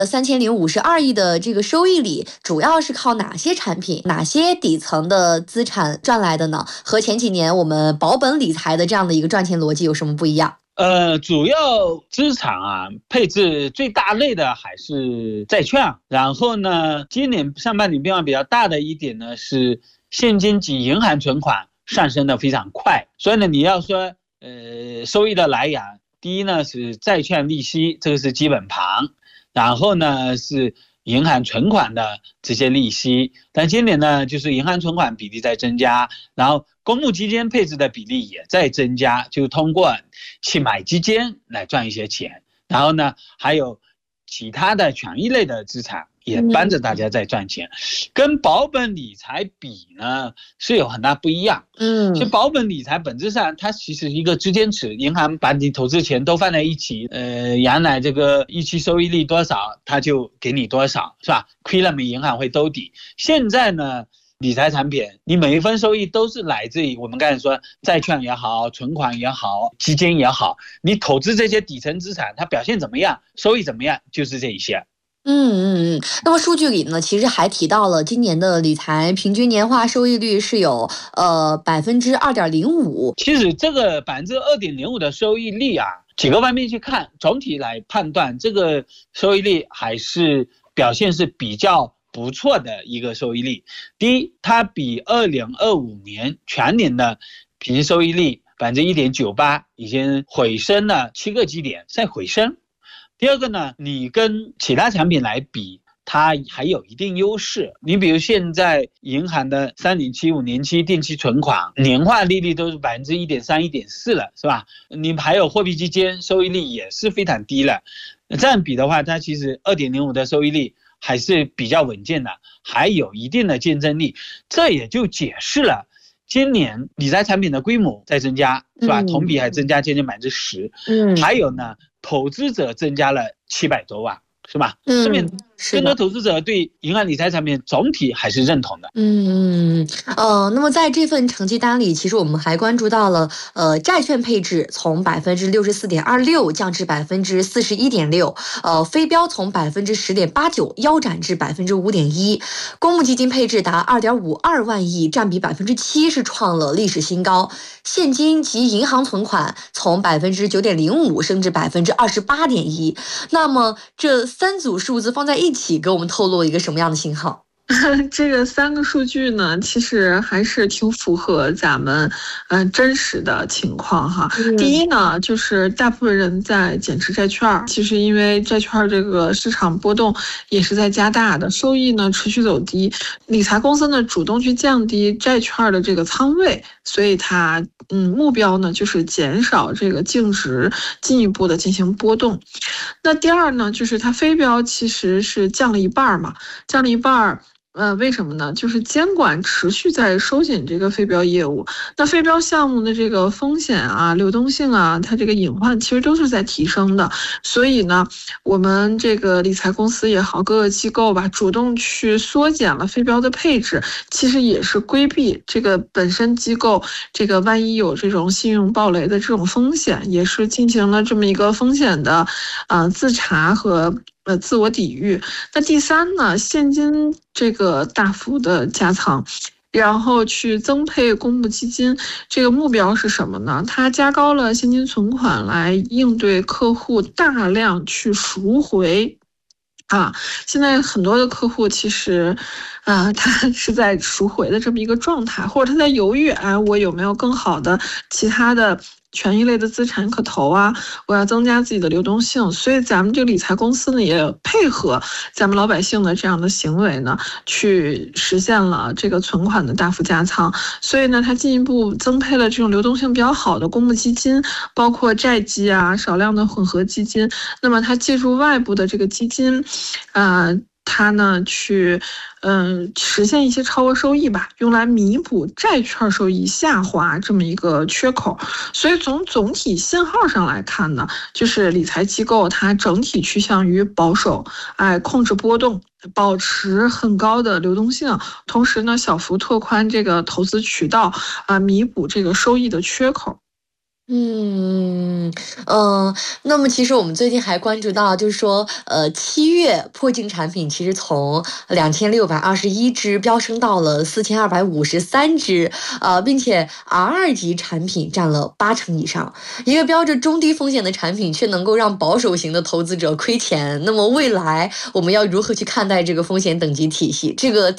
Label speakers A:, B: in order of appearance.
A: 3052亿的这个收益里，主要是靠哪些产品、哪些底层的资产赚来的呢？和前几年我们保本理财的这样的一个赚钱逻辑有什么不一样？
B: 主要资产配置最大类的还是债券，然后呢，今年上半年变化比较大的一点呢是现金及银行存款上升的非常快，所以呢，你要说收益的来源，第一呢是债券利息，这个是基本盘，然后呢是银行存款的这些利息，但今年呢就是银行存款比例在增加，然后公募基金配置的比例也在增加，就通过去买基金来赚一些钱，然后呢还有其他的权益类的资产也帮着大家在赚钱，跟保本理财比呢是有很大不一样。其实保本理财本质上它其实是一个之间尺，银行把你投资钱都放在一起，原来这个预期收益率多少，它就给你多少，是吧？亏了没银行会兜底。现在呢，理财产品你每一分收益都是来自于我们刚才说债券也好，存款也好，基金也好，你投资这些底层资产它表现怎么样，收益怎么样，就是这一些。
A: 那么数据里呢，其实还提到了今年的理财平均年化收益率是有2.05%。
B: 其实这个2.05%的收益率几个方面去看，总体来判断这个收益率还是表现是比较不错的一个收益率。第一，它比2025年全年的平均收益率1.98%已经回升了7个基点，在回升。第二个呢，你跟其他产品来比，它还有一定优势。你比如现在银行的3年期、5年期定期存款年化利率都是1.3%、1.4%了，是吧？你还有货币基金收益率也是非常低了，这样比的话，它其实2.05的收益率还是比较稳健的，还有一定的竞争力。这也就解释了今年理财产品的规模在增加，是吧？同比还增加接近10%。还有呢，投资者增加了700多万，是吧？说明更多投资者对银行理财产品总体还是认同的。
A: 那么在这份成绩单里，其实我们还关注到了债券配置从64.26%降至41.6%，非标从10.89%腰斩至5.1%，公募基金配置达2.52万亿，占比7%，是创了历史新高。现金及银行存款从9.05%升至28.1%。那么这3组数字放在一起，给我们透露一个什么样的信号？
C: 这个3个数据呢，其实还是挺符合咱们真实的情况哈。第一呢，就是大部分人在减持债券，其实因为债券这个市场波动也是在加大的，收益呢持续走低，理财公司呢主动去降低债券的这个仓位，所以它目标呢就是减少这个净值进一步的进行波动。那第二呢，就是它非标其实是降了一半嘛，降了一半。为什么呢？就是监管持续在收紧这个非标业务，那非标项目的这个风险流动性它这个隐患其实都是在提升的，所以呢，我们这个理财公司也好，各个机构吧，主动去缩减了非标的配置，其实也是规避这个本身机构这个万一有这种信用暴雷的这种风险，也是进行了这么一个风险的自查和自我抵御。那第三呢，现金这个大幅的加仓，然后去增配公募基金，这个目标是什么呢？它加高了现金存款来应对客户大量去赎回。现在很多的客户其实他是在赎回的这么一个状态，或者他在犹豫我有没有更好的其他的权益类的资产可投我要增加自己的流动性，所以咱们这个理财公司呢也配合咱们老百姓的这样的行为呢，去实现了这个存款的大幅加仓，所以呢它进一步增配了这种流动性比较好的公募基金，包括债基少量的混合基金，那么它借助外部的这个基金它呢去实现一些超额收益吧，用来弥补债券收益下滑这么一个缺口。所以从总体信号上来看呢，就是理财机构它整体趋向于保守，控制波动，保持很高的流动性，同时呢小幅拓宽这个投资渠道，弥补这个收益的缺口。
A: 那么其实我们最近还关注到，就是说，7月破净产品其实从2621只飙升到了4253只，并且 R2级产品占了80%以上。一个标着中低风险的产品，却能够让保守型的投资者亏钱。那么未来我们要如何去看待这个风险等级体系？这个